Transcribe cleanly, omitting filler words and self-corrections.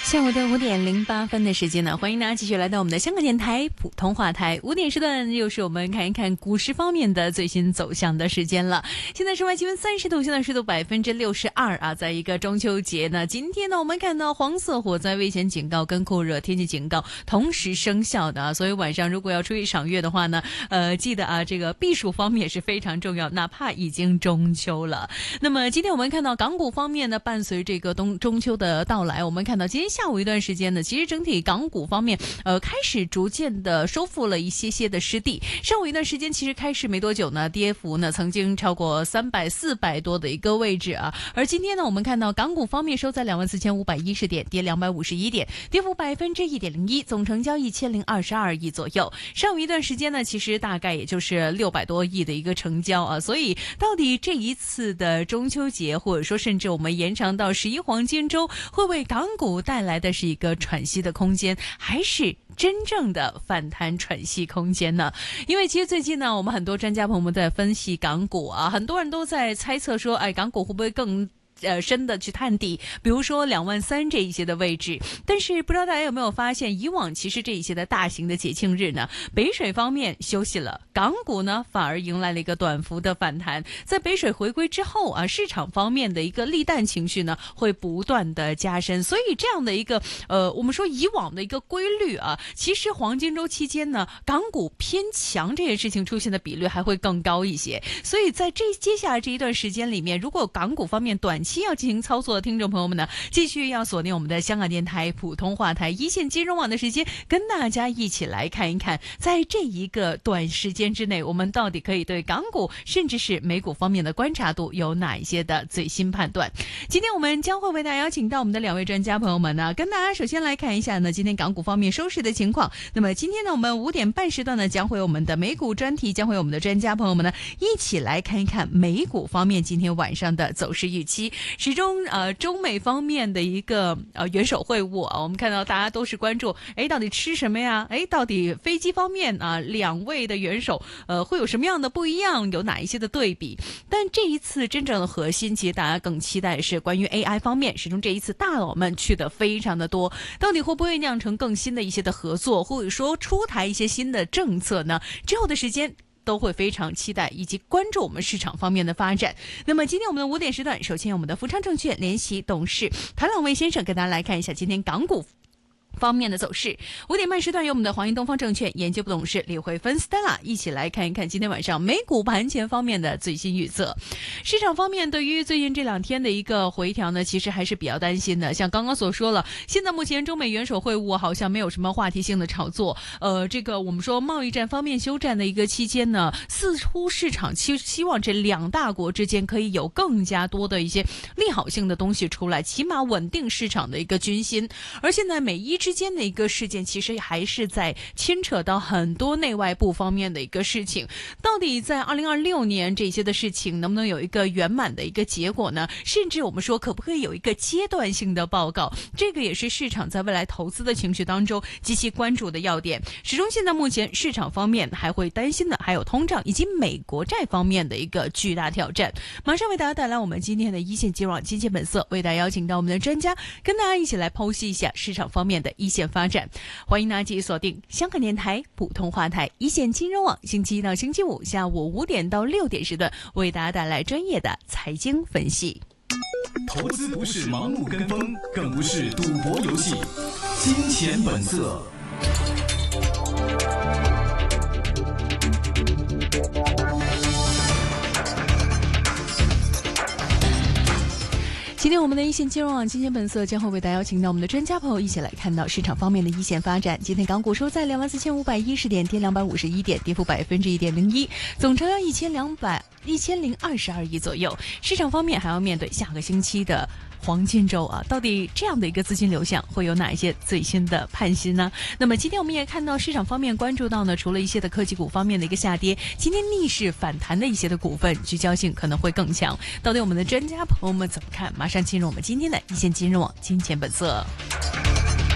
下午的5:08的时间呢，欢迎大家继续来到我们的香港电台普通话台5点时段，又是我们看一看股市方面的最新走向的时间了。现在室外气温30度，现在湿度62%啊。在一个中秋节呢，今天呢我们看到黄色火灾危险警告跟酷热天气警告同时生效的啊，所以晚上如果要出去赏月的话呢，记得啊这个避暑方面也是非常重要，哪怕已经中秋了。那么今天我们看到港股方面呢，伴随这个中秋的到来，我们看到今天下午一段时间呢，其实整体港股方面开始逐渐的收复了一些的失地。上午一段时间其实开市没多久呢，跌幅呢曾经超过300、400多的一个位置啊。而今天呢，我们看到港股方面收在24,510点，跌251点，跌幅1.01%，总成交1022亿左右。上午一段时间呢，其实大概也就是600多亿的一个成交啊。所以到底这一次的中秋节，或者说甚至我们延长到11黄金周，会为港股带来的是一个喘息的空间，还是真正的反弹喘息空间呢？因为其实最近呢，我们很多专家朋友们在分析港股啊，很多人都在猜测说，港股会不会更深的去探底，比如说23000这一些的位置。但是不知道大家有没有发现，以往其实这一些的大型的节庆日呢，北水方面休息了，港股呢反而迎来了一个短幅的反弹。在北水回归之后啊，市场方面的一个利淡情绪呢会不断的加深，所以这样的一个我们说以往的一个规律啊，其实黄金周期间呢，港股偏强这件事情出现的比率还会更高一些。所以在接下来这一段时间里面，如果港股方面短期要进行操作的听众朋友们呢，继续要锁定我们的香港电台普通话台一线金融网的时间，跟大家一起来看一看，在这一个短时间之内，我们到底可以对港股甚至是美股方面的观察度有哪一些的最新判断。今天我们将会为大家邀请到我们的2位专家朋友们呢，跟大家首先来看一下呢今天港股方面收市的情况。那么今天呢，我们5点半时段呢，将会有我们的美股专题，将会有我们的专家朋友们呢一起来看一看美股方面今天晚上的走势预期。始终中美方面的一个元首会晤啊，我们看到大家都是关注到底吃什么呀，到底飞机方面啊2位的元首会有什么样的不一样，有哪一些的对比。但这一次真正的核心，其实大家更期待的是关于 AI 方面，始终这一次大佬们去的非常的多，到底会不会酿成更新的一些的合作，或者说出台一些新的政策呢？之后的时间都会非常期待以及关注我们市场方面的发展。那么今天我们的5点时段，首先我们的富昌证券联席董事谭朗卫先生跟大家来看一下今天港股方面的走势。5点半时段由我们的华盈东方证券研究部董事李慧芬 Stella 一起来看一看今天晚上美股盘前方面的最新预测。市场方面对于最近这2天的一个回调呢，其实还是比较担心的。像刚刚所说了，现在目前中美元首会晤好像没有什么话题性的炒作，这个我们说贸易战方面休战的一个期间呢，似乎市场希望这2大国之间可以有更加多的一些利好性的东西出来，起码稳定市场的一个军心。而现在美伊之间的一个事件，其实还是在牵扯到很多内外部方面的一个事情。到底在2026年这些的事情能不能有一个圆满的一个结果呢？甚至我们说可不可以有一个阶段性的报告？这个也是市场在未来投资的情绪当中极其关注的要点。始终现在目前市场方面还会担心的还有通胀以及美国债方面的一个巨大挑战。马上为大家带来我们今天的一线金融网金钱本色，为大家邀请到我们的专家跟大家一起来剖析一下市场方面的一线发展。欢迎大家继续锁定香港电台普通话台一线金融网，星期一到星期五下午5点到6点时段为大家带来专业的财经分析。 投资不是盲目跟风，更不是赌博游戏。金钱本色。 今天我们的一线金融网金钱本色将会为大家邀请到我们的专家朋友一起来看到市场方面的一线发展。今天港股收在24,510点，跌251点，跌幅1.01%，总成交1022亿左右。市场方面还要面对下个星期的黄金周啊，到底这样的一个资金流向会有哪一些最新的判析呢？那么今天我们也看到市场方面关注到呢，除了一些的科技股方面的一个下跌，今天逆势反弹的一些的股份聚焦性可能会更强。到底我们的专家朋友们怎么看？马上进入我们今天的一线金融网金钱本色。